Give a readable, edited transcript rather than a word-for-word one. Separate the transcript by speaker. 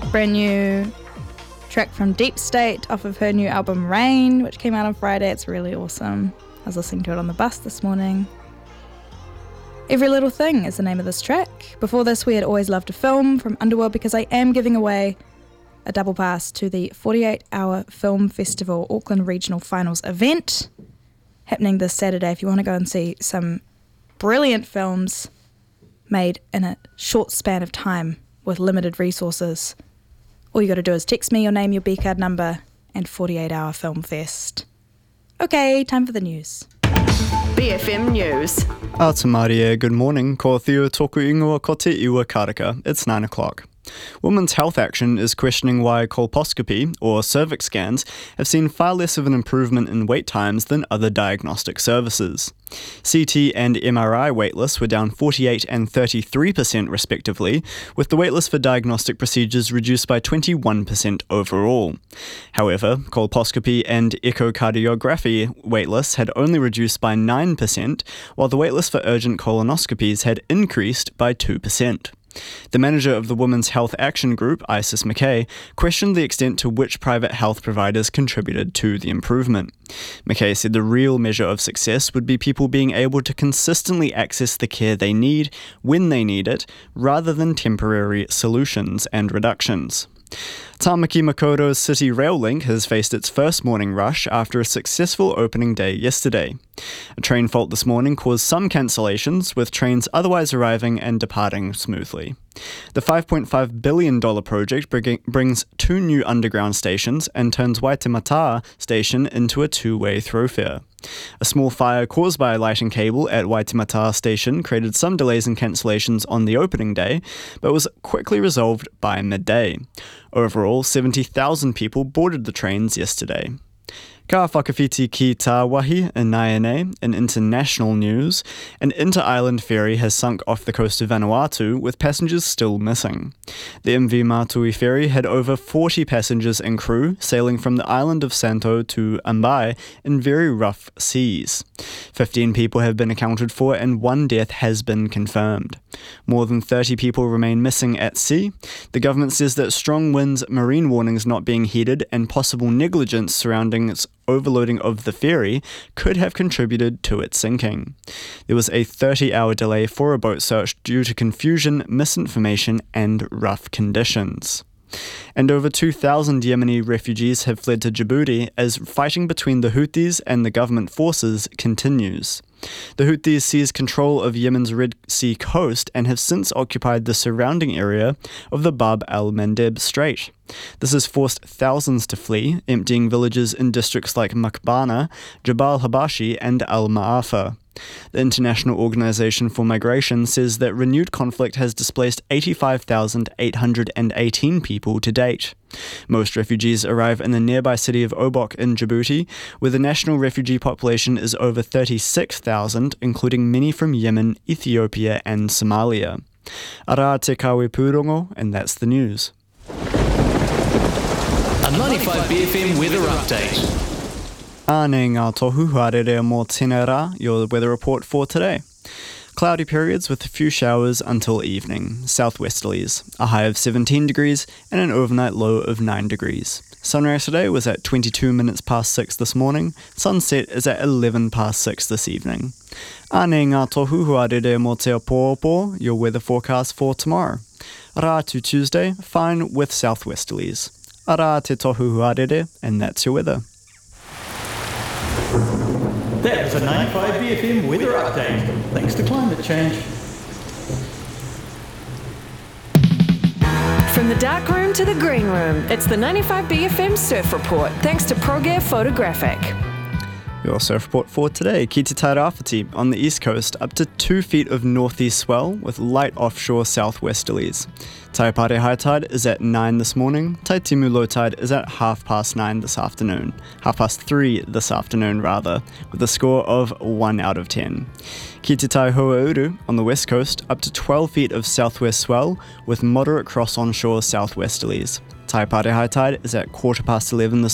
Speaker 1: brand new track from Deep State off of her new album Rain, which came out on Friday. It's really awesome. I was listening to it on the bus this morning. Every Little Thing is the name of this track. Before this, we had Always Loved to Film from Underworld, because I am giving away a double pass to the 48-hour Film Festival Auckland Regional Finals event happening this Saturday. If you want to go and see some brilliant films made in a short span of time with limited resources, all you got to do is text me your name, your B-card number, and 48-hour Film Fest. Okay, time for the news.
Speaker 2: BFM News.
Speaker 3: Atamaria, good morning. Ko Theo Toku Ingoa ko te iwa karaka. It's 9 o'clock. Women's Health Action is questioning why colposcopy, or cervix scans, have seen far less of an improvement in wait times than other diagnostic services. CT and MRI waitlists were down 48% and 33% respectively, with the waitlist for diagnostic procedures reduced by 21% overall. However, colposcopy and echocardiography waitlists had only reduced by 9%, while the waitlist for urgent colonoscopies had increased by 2%. The manager of the Women's Health Action Group, Isis McKay, questioned the extent to which private health providers contributed to the improvement. McKay said the real measure of success would be people being able to consistently access the care they need when they need it, rather than temporary solutions and reductions. Tamaki Makaurau's City Rail Link has faced its first morning rush after a successful opening day yesterday. A train fault this morning caused some cancellations, with trains otherwise arriving and departing smoothly. The $5.5 billion project brings 2 new underground stations and turns Waitemata station into a 2-way thoroughfare. A small fire caused by a lighting cable at Waitemata station created some delays and cancellations on the opening day, but was quickly resolved by midday. Overall, 70,000 people boarded the trains yesterday. Ka whakawhiti ki tā wahi in Naene. In international news, an inter-island ferry has sunk off the coast of Vanuatu, with passengers still missing. The MV Matui ferry had over 40 passengers and crew sailing from the island of Santo to Ambai in very rough seas. 15 people have been accounted for and 1 death has been confirmed. More than 30 people remain missing at sea. The government says that strong winds, marine warnings not being heeded, and possible negligence surrounding its overloading of the ferry could have contributed to its sinking. There was a 30-hour delay for a boat search due to confusion, misinformation, and rough conditions. And over 2,000 Yemeni refugees have fled to Djibouti as fighting between the Houthis and the government forces continues. The Houthis seized control of Yemen's Red Sea coast and have since occupied the surrounding area of the Bab al-Mandeb Strait. This has forced thousands to flee, emptying villages in districts like Makbana, Jabal Habashi, and Al-Ma'afa. The International Organization for Migration says that renewed conflict has displaced 85,818 people to date. Most refugees arrive in the nearby city of Obok in Djibouti, where the national refugee population is over 36,000, including many from Yemen, Ethiopia, and Somalia. Ara te kawe pūrongo, and that's the news.
Speaker 4: A 95 BFM weather update.
Speaker 3: Āne ngā tohu haere mō tēnā rā, your weather report for today. Cloudy periods with a few showers until evening. Southwesterlies, a high of 17 degrees and an overnight low of 9 degrees. Sunrise today was at 22 minutes past 6 this morning. Sunset is at 11 past 6 this evening. Āne ngā tohu haere mō te apōopō, your weather forecast for tomorrow. Rā to Tuesday, fine with southwesterlies. Ara te tohu haere, and that's your weather.
Speaker 5: That was a 95 BFM weather update, thanks to climate change.
Speaker 2: From the dark room to the green room, it's the 95 BFM Surf Report, thanks to ProGear Photographic.
Speaker 3: Your surf report for today, ki te Tairāwhiti on the east coast, up to 2 feet of northeast swell with light offshore southwesterlies. Taipare high tide is at 9 this morning. Taitimu low tide is at 3:30 this afternoon. 3:30 this afternoon, rather, with a score of 1 out of 10. Ki te Taihoauru on the west coast, up to 12 feet of southwest swell with moderate cross onshore southwesterlies. Taipare high tide is at 11:15 this